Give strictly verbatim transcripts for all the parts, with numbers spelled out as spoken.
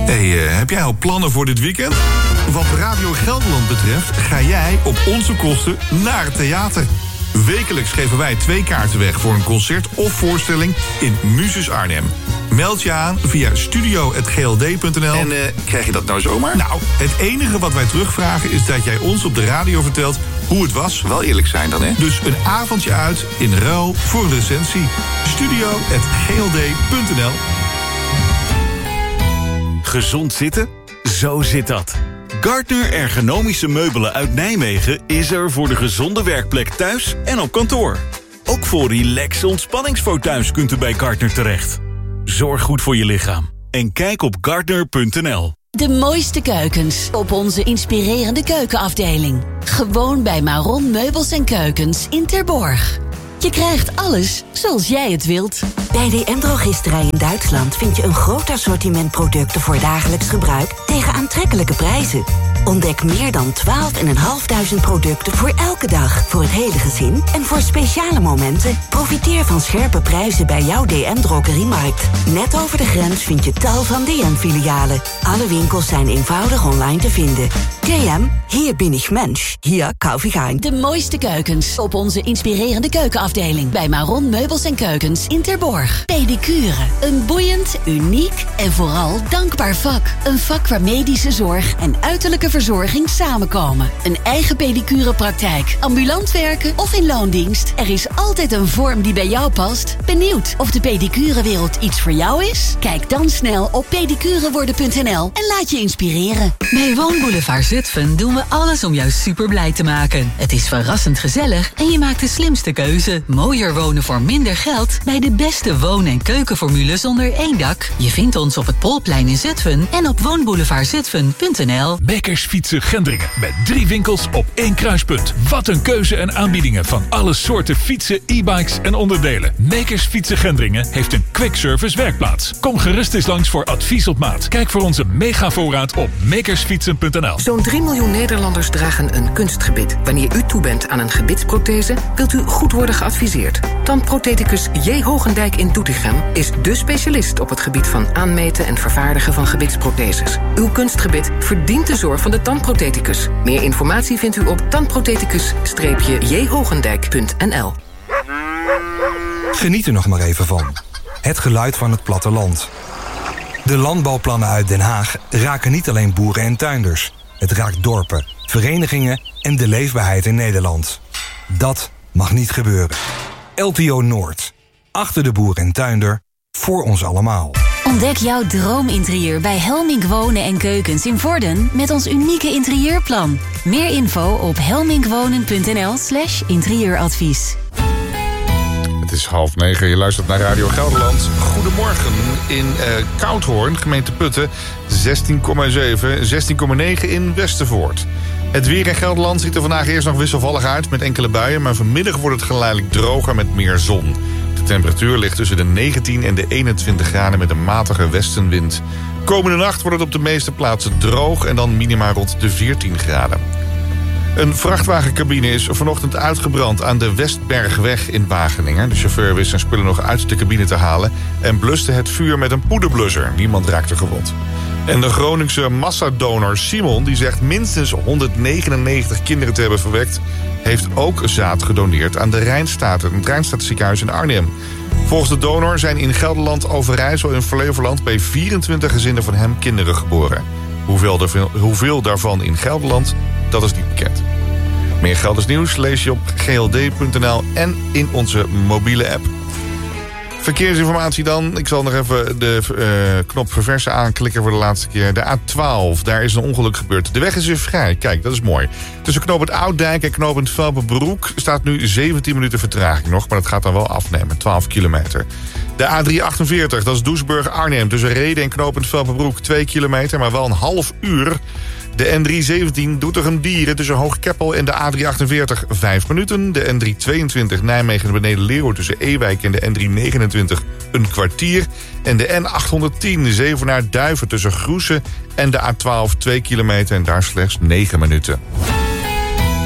Hey, uh, heb jij al plannen voor dit weekend? Wat Radio Gelderland betreft ga jij op onze kosten naar het theater. Wekelijks geven wij twee kaarten weg voor een concert of voorstelling in Muses Arnhem. Meld je aan via studio punt g l d punt n l. En uh, krijg je dat nou zomaar? Nou, het enige wat wij terugvragen is dat jij ons op de radio vertelt hoe het was. Wel eerlijk zijn dan, hè? Dus een avondje uit in ruil voor een recensie. studio punt g l d punt n l. Gezond zitten? Zo zit dat. Gardner Ergonomische Meubelen uit Nijmegen is er voor de gezonde werkplek thuis en op kantoor. Ook voor relaxe ontspanningsfauteuils kunt u bij Gardner terecht. Zorg goed voor je lichaam en kijk op gardner punt n l. De mooiste keukens op onze inspirerende keukenafdeling. Gewoon bij Maron Meubels en Keukens in Terborg. Je krijgt alles zoals jij het wilt. Bij D M Drogisterij in Duitsland vind je een groot assortiment producten voor dagelijks gebruik tegen aantrekkelijke prijzen. Ontdek meer dan twaalf duizend vijfhonderd producten voor elke dag, voor het hele gezin en voor speciale momenten. Profiteer van scherpe prijzen bij jouw D M Drogeriemarkt. Net over de grens vind je tal van D M-filialen. Alle winkels zijn eenvoudig online te vinden. D M, hier bin ich Mensch, hier kauf ich ein. De mooiste keukens op onze inspirerende keukenafdeling bij Maron Meubels en Keukens in Terborg. Pedicure, een boeiend, uniek en vooral dankbaar vak. Een vak waar medische zorg en uiterlijke verzorging samenkomen. Een eigen pedicurepraktijk, ambulant werken of in loondienst. Er is altijd een vorm die bij jou past. Benieuwd of de pedicurewereld iets voor jou is? Kijk dan snel op pedicureworden punt n l en laat je inspireren. Bij Woonboulevard Zutphen doen we alles om jou super blij te maken. Het is verrassend gezellig en je maakt de slimste keuze. Mooier wonen voor minder geld bij de beste woon- en keukenformules onder één dak. Je vindt ons op het Polplein in Zutphen en op woonboulevard zutphen punt n l. Makers Fietsen Gendringen met drie winkels op één kruispunt. Wat een keuze en aanbiedingen van alle soorten fietsen, e-bikes en onderdelen. Makers Fietsen Gendringen heeft een quick service werkplaats. Kom gerust eens langs voor advies op maat. Kijk voor onze megavoorraad op makersfietsen punt n l. Zo'n drie miljoen Nederlanders dragen een kunstgebit. Wanneer u toe bent aan een gebitsprothese, wilt u goed worden geadviseerd. Tandprotheticus J. Hogendijk in Doetinchem is dé specialist op het gebied van aanmeten en vervaardigen van gebitsprotheses. Uw kunstgebit verdient de zorg van de tandprotheticus. Meer informatie vindt u op tandprotheticus j hogendijk punt n l. Geniet er nog maar even van. Het geluid van het platteland. De landbouwplannen uit Den Haag raken niet alleen boeren en tuinders. Het raakt dorpen, verenigingen en de leefbaarheid in Nederland. Dat mag niet gebeuren. L T O Noord. Achter de boer en tuinder. Voor ons allemaal. Ontdek jouw droominterieur bij Helmink Wonen en Keukens in Vorden met ons unieke interieurplan. Meer info op helminkwonen punt n l slash interieuradvies. Het is half negen, je luistert naar Radio Gelderland. Goedemorgen in uh, Koudhoorn, gemeente Putten, zestien komma zeven, zestien komma negen in Westervoort. Het weer in Gelderland ziet er vandaag eerst nog wisselvallig uit met enkele buien, maar vanmiddag wordt het geleidelijk droger met meer zon. De temperatuur ligt tussen de negentien en de eenentwintig graden met een matige westenwind. Komende nacht wordt het op de meeste plaatsen droog en dan minima rond de veertien graden. Een vrachtwagencabine is vanochtend uitgebrand aan de Westbergweg in Wageningen. De chauffeur wist zijn spullen nog uit de cabine te halen en bluste het vuur met een poederblusser. Niemand raakte gewond. En de Groningse massadonor Simon, die zegt minstens honderdnegenennegentig kinderen te hebben verwekt, heeft ook zaad gedoneerd aan de Rijnstaten, het Rijnstadsziekenhuis in Arnhem. Volgens de donor zijn in Gelderland, Overijssel en Flevoland bij vierentwintig gezinnen van hem kinderen geboren. Hoeveel, er, hoeveel daarvan in Gelderland, dat is niet bekend. Meer Gelders nieuws lees je op g l d punt n l en in onze mobiele app. Verkeersinformatie dan. Ik zal nog even de uh, knop verversen aanklikken voor de laatste keer. De A twaalf, daar is een ongeluk gebeurd. De weg is weer vrij. Kijk, dat is mooi. Tussen knooppunt Ouddijk en knooppunt Velpenbroek staat nu zeventien minuten vertraging nog, maar dat gaat dan wel afnemen. twaalf kilometer. De A driehonderdachtenveertig, dat is Doesburg-Arnhem. Tussen Rheden en knooppunt Velpenbroek twee kilometer, maar wel een half uur. De N driehonderdzeventien Doetinchem-Dieren tussen Hoogkeppel en de A driehonderdachtenveertig vijf minuten. De N driehonderdtweeëntwintig Nijmegen-Beneden-Leeuwen tussen Ewijk en de N driehonderdnegenentwintig een kwartier. En de N achthonderdtien Zevenaar-Duiven tussen Groesen en de A twaalf twee kilometer en daar slechts negen minuten.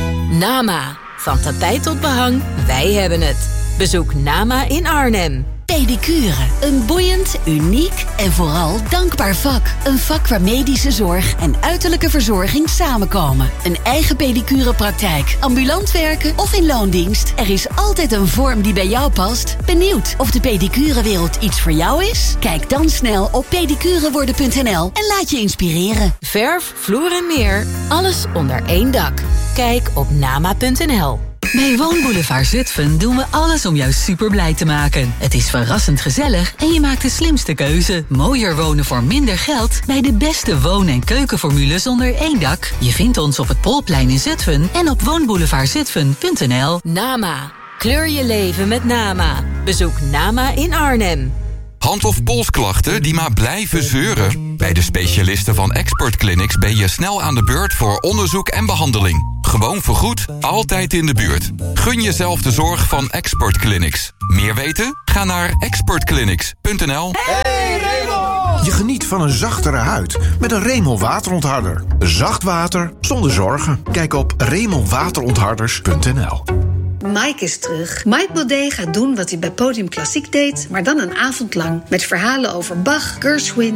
Nama. Van tapijt tot behang, wij hebben het. Bezoek Nama in Arnhem. Pedicure. Een boeiend, uniek en vooral dankbaar vak. Een vak waar medische zorg en uiterlijke verzorging samenkomen. Een eigen pedicurepraktijk, ambulant werken of in loondienst. Er is altijd een vorm die bij jou past. Benieuwd of de pedicurewereld iets voor jou is? Kijk dan snel op pedicureworden punt n l en laat je inspireren. Verf, vloer en meer. Alles onder één dak. Kijk op nama punt n l. Bij Woonboulevard Zutphen doen we alles om jou super blij te maken. Het is verrassend gezellig en je maakt de slimste keuze. Mooier wonen voor minder geld bij de beste woon- en keukenformules onder één dak. Je vindt ons op het Polplein in Zutphen en op woonboulevard zutphen punt n l. Nama. Kleur je leven met Nama. Bezoek Nama in Arnhem. Hand- of polsklachten die maar blijven zeuren? Bij de specialisten van Expert Clinics ben je snel aan de beurt voor onderzoek en behandeling. Gewoon vergoed, altijd in de buurt. Gun jezelf de zorg van Expert Clinics. Meer weten? Ga naar expert clinics punt n l. Hey Raymond! Je geniet van een zachtere huid met een Raymond waterontharder. Zacht water zonder zorgen. Kijk op raymond waterontharders punt n l. Mike is terug. Mike Baudet gaat doen wat hij bij Podium Klassiek deed, maar dan een avond lang. Met verhalen over Bach, Gershwin,